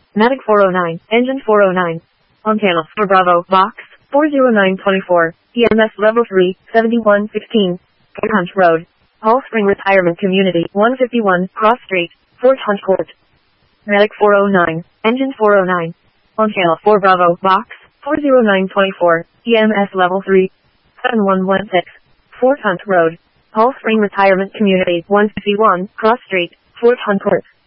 Matic 409, Engine 409. On channel for Bravo, Box 40924, EMS Level 3, 7116, Hunt Road, Hall Spring Retirement Community, 151, Cross Street, Fort Hunt Court. Matic 409, Engine 409. On channel 4 Bravo, Box 40924, EMS Level 3, 7116, Fort Hunt Road, Hall Spring Retirement Community, 151, Cross Street, Fort Hunt Court.